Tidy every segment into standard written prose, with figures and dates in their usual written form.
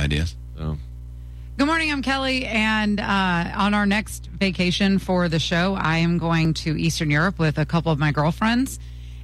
ideas. So. Good morning, I'm Kelly, and on our next vacation for the show, I am going to Eastern Europe with a couple of my girlfriends.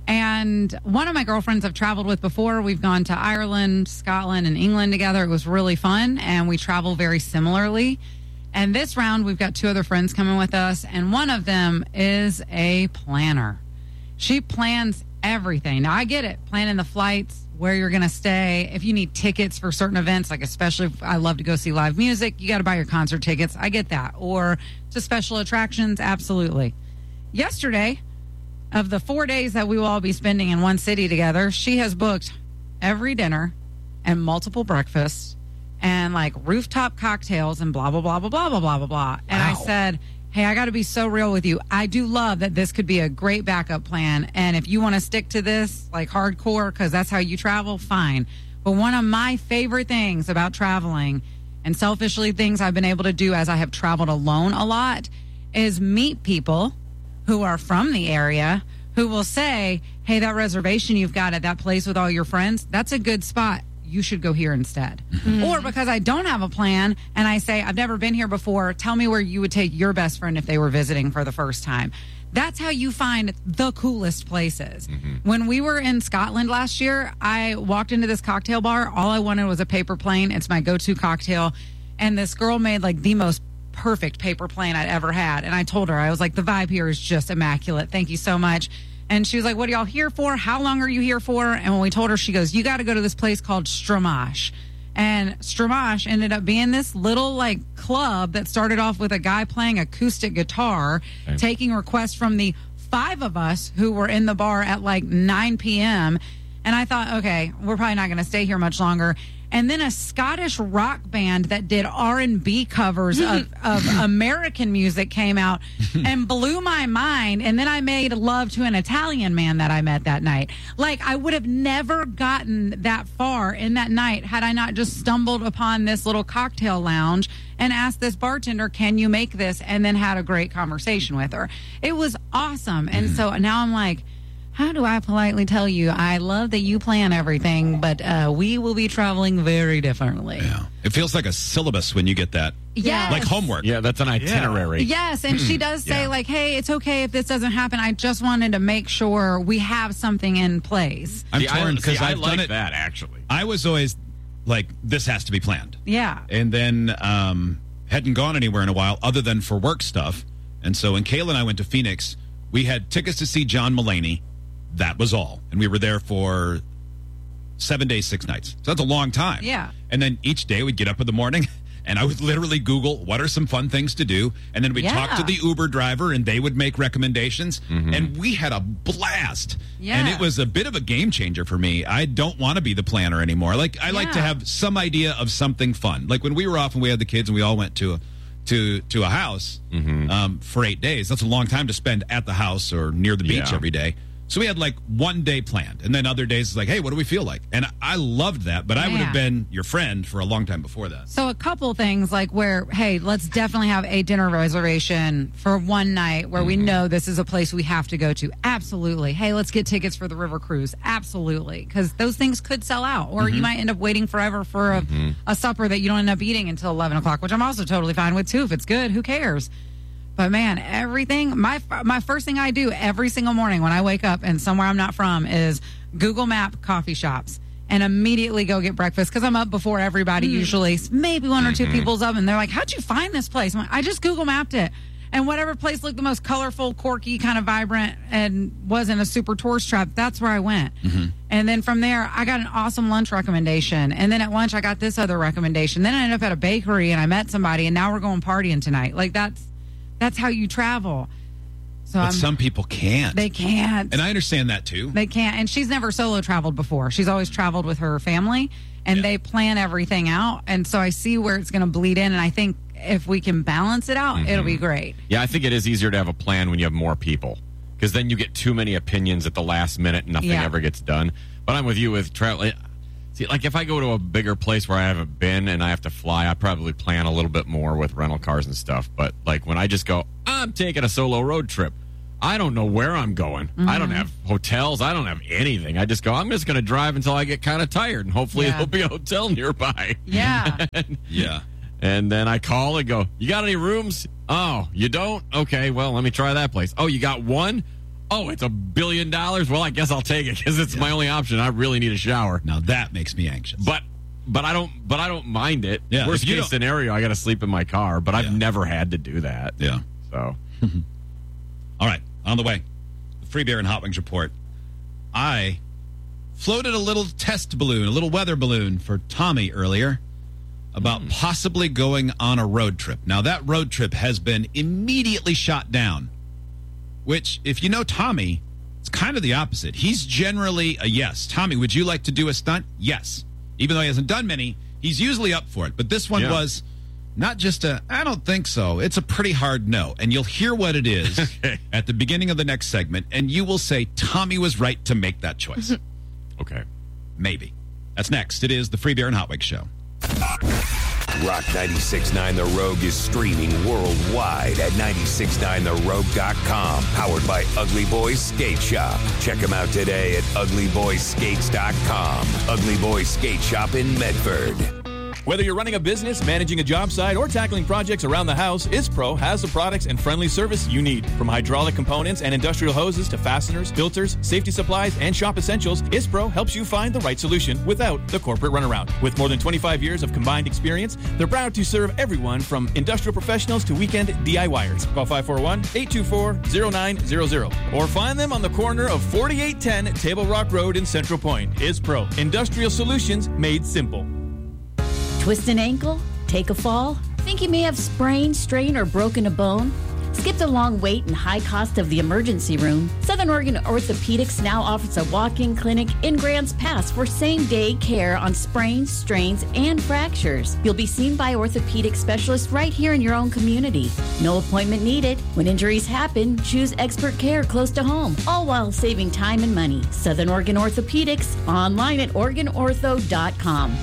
And one of my girlfriends I've traveled with before. We've gone to Ireland, Scotland, and England together. It was really fun, and we travel very similarly. And this round, we've got two other friends coming with us, and one of them is a planner. She plans everything. Now, I get it, planning the flights, where you're going to stay. If you need tickets for certain events, like especially if I love to go see live music, you got to buy your concert tickets. I get that. Or to special attractions, absolutely. Yesterday, of the 4 days that we will all be spending in one city together, she has booked every dinner and multiple breakfasts and like rooftop cocktails and blah, blah, blah, blah, blah, blah, blah, blah, blah. And I said, hey, I got to be so real with you. I do love that this could be a great backup plan. And if you want to stick to this like hardcore because that's how you travel, fine. But one of my favorite things about traveling and selfishly things I've been able to do as I have traveled alone a lot is meet people who are from the area who will say, hey, that reservation you've got at that place with all your friends, that's a good spot. You should go here instead. Mm-hmm. Or because I don't have a plan and I say, I've never been here before, tell me where you would take your best friend if they were visiting for the first time. That's how you find the coolest places. Mm-hmm. When we were in Scotland last year, I walked into this cocktail bar. All I wanted was a paper plane. It's my go-to cocktail. And this girl made like the most perfect paper plane I'd ever had. And I told her, I was like, the vibe here is just immaculate. Thank you so much. And she was like, what are y'all here for? How long are you here for? And when we told her, she goes, you got to go to this place called Stramash. And Stramash ended up being this little like club that started off with a guy playing acoustic guitar, taking requests from the 5 of us who were in the bar at like 9 p.m. And I thought, okay, we're probably not going to stay here much longer. And then a Scottish rock band that did R&B covers of American music came out and blew my mind. And then I made love to an Italian man that I met that night. Like, I would have never gotten that far in that night had I not just stumbled upon this little cocktail lounge and asked this bartender, can you make this? And then had a great conversation with her. It was awesome. And so now I'm like, how do I politely tell you, I love that you plan everything, but we will be traveling very differently. Yeah. It feels like a syllabus when you get that. Yes. Like homework. Yeah, that's an itinerary. Yes, and she does say, like, hey, it's okay if this doesn't happen. I just wanted to make sure we have something in place. I'm torn because I I've like done it. That, actually. I was always like, this has to be planned. Yeah. And then hadn't gone anywhere in a while other than for work stuff. And so when Kayla and I went to Phoenix, we had tickets to see John Mulaney. That was all. And we were there for 7 days, 6 nights. So that's a long time. Yeah. And then each day we'd get up in the morning and I would literally Google what are some fun things to do. And then we'd talk to the Uber driver and they would make recommendations. Mm-hmm. And we had a blast. Yeah. And it was a bit of a game changer for me. I don't want to be the planner anymore. Like, I like to have some idea of something fun. Like when we were off and we had the kids and we all went to a house for 8 days. That's a long time to spend at the house or near the beach every day. So we had like 1 day planned, and then other days it's like, hey, what do we feel like? And I loved that, but I would have been your friend for a long time before that. So a couple things like where, hey, let's definitely have a dinner reservation for one night where we know this is a place we have to go to. Absolutely. Hey, let's get tickets for the river cruise. Absolutely. Because those things could sell out, or you might end up waiting forever for a supper that you don't end up eating until 11 o'clock, which I'm also totally fine with too. If it's good, who cares? But man, everything, my first thing I do every single morning when I wake up and somewhere I'm not from is Google Map coffee shops and immediately go get breakfast because I'm up before everybody usually. Maybe 1 or 2 people's up and they're like, how'd you find this place? I'm like, I just Google mapped it. And whatever place looked the most colorful, quirky, kind of vibrant and wasn't a super tourist trap, that's where I went. And then from there, I got an awesome lunch recommendation. And then at lunch, I got this other recommendation. Then I ended up at a bakery and I met somebody and now we're going partying tonight. Like that's how you travel. So but some people can't. They can't. And I understand that too. They can't. And she's never solo traveled before. She's always traveled with her family and they plan everything out. And so I see where it's going to bleed in. And I think if we can balance it out, it'll be great. Yeah, I think it is easier to have a plan when you have more people because then you get too many opinions at the last minute and nothing ever gets done. But I'm with you with travel. See, like if I go to a bigger place where I haven't been and I have to fly, I probably plan a little bit more with rental cars and stuff. But like when I just go, I'm taking a solo road trip. I don't know where I'm going. I don't have hotels. I don't have anything. I just go, I'm just going to drive until I get kind of tired, and hopefully there'll be a hotel nearby. Yeah. Yeah. And then I call and go, you got any rooms? Oh, you don't? Okay, well, let me try that place. Oh, you got one? Oh, it's $1 billion? Well, I guess I'll take it because it's my only option. I really need a shower. Now that makes me anxious. But I don't mind it. Yeah, Worst case scenario, I got to sleep in my car, but I've never had to do that. Yeah. So. All right, on the way. The Free Beer and Hot Wings report. I floated a little test balloon, a little weather balloon for Tommy earlier about possibly going on a road trip. Now, that road trip has been immediately shot down, which, if you know Tommy, it's kind of the opposite. He's generally a yes. Tommy, would you like to do a stunt? Yes. Even though he hasn't done many, he's usually up for it. But this one was not just I don't think so. It's a pretty hard no. And you'll hear what it is at the beginning of the next segment, and you will say Tommy was right to make that choice. Okay. Maybe. That's next. It is the Free Beer and Hot Wings Show. Rock 96.9 The Rogue is streaming worldwide at 969therogue.com. Powered by Ugly Boys Skate Shop. Check them out today at uglyboyskates.com. Ugly Boys Skate Shop in Medford. Whether you're running a business, managing a job site, or tackling projects around the house, ISPRO has the products and friendly service you need. From hydraulic components and industrial hoses to fasteners, filters, safety supplies, and shop essentials, ISPRO helps you find the right solution without the corporate runaround. With more than 25 years of combined experience, they're proud to serve everyone from industrial professionals to weekend DIYers. Call 541-824-0900 or find them on the corner of 4810 Table Rock Road in Central Point. ISPRO, industrial solutions made simple. Twist an ankle? Take a fall? Think you may have sprained, strained, or broken a bone? Skip the long wait and high cost of the emergency room. Southern Oregon Orthopedics now offers a walk-in clinic in Grants Pass for same-day care on sprains, strains, and fractures. You'll be seen by orthopedic specialists right here in your own community. No appointment needed. When injuries happen, choose expert care close to home, all while saving time and money. Southern Oregon Orthopedics, online at OregonOrtho.com.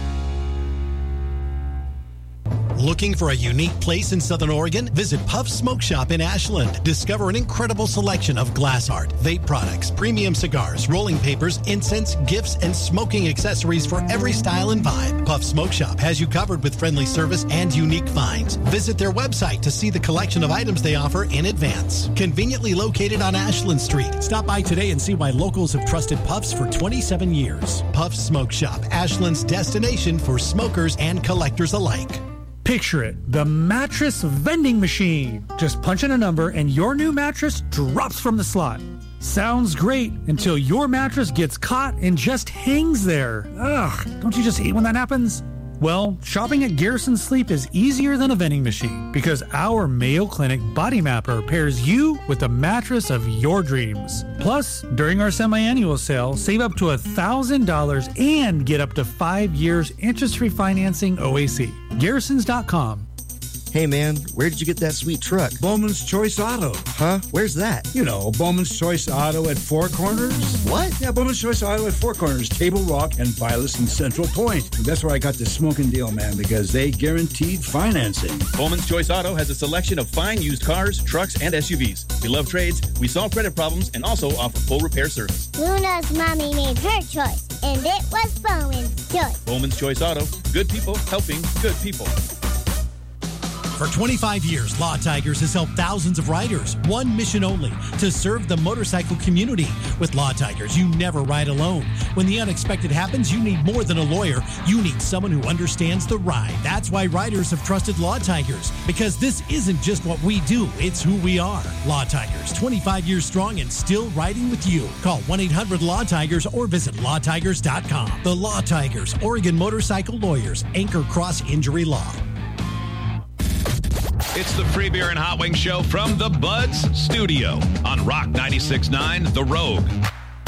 Looking for a unique place in Southern Oregon? Visit Puff Smoke Shop in Ashland. Discover an incredible selection of glass art, vape products, premium cigars, rolling papers, incense, gifts, and smoking accessories for every style and vibe. Puff Smoke Shop has you covered with friendly service and unique finds. Visit their website to see the collection of items they offer in advance. Conveniently located on Ashland Street. Stop by today and see why locals have trusted Puffs for 27 years. Puff Smoke Shop, Ashland's destination for smokers and collectors alike. Picture it, the mattress vending machine. Just punch in a number and your new mattress drops from the slot. Sounds great until your mattress gets caught and just hangs there. Ugh, don't you just hate when that happens? Well, shopping at Garrison Sleep is easier than a vending machine because our Mayo Clinic Body Mapper pairs you with the mattress of your dreams. Plus, during our semi-annual sale, save up to $1,000 and get up to 5 years interest-free financing OAC. Garrisons.com. Hey man, where did you get that sweet truck? Bowman's Choice Auto. Huh? Where's that? You know, Bowman's Choice Auto at Four Corners. What? Yeah, Bowman's Choice Auto at Four Corners, Table Rock, and Vilas and Central Point. That's where I got the smoking deal, man, because they guaranteed financing. Bowman's Choice Auto has a selection of fine used cars, trucks, and SUVs. We love trades, we solve credit problems, and also offer full repair service. Luna's mommy made her choice, and it was Bowman's Choice. Bowman's Choice Auto. Good people helping good people. For 25 years, Law Tigers has helped thousands of riders. One mission only, to serve the motorcycle community. With Law Tigers, you never ride alone. When the unexpected happens, you need more than a lawyer. You need someone who understands the ride. That's why riders have trusted Law Tigers. Because this isn't just what we do, it's who we are. Law Tigers, 25 years strong and still riding with you. Call 1-800-LAW-TIGERS or visit lawtigers.com. The Law Tigers, Oregon Motorcycle Lawyers, Anchor Cross Injury Law. It's the Free Beer and Hot Wings Show from the Buds Studio on Rock 96.9 The Rogue.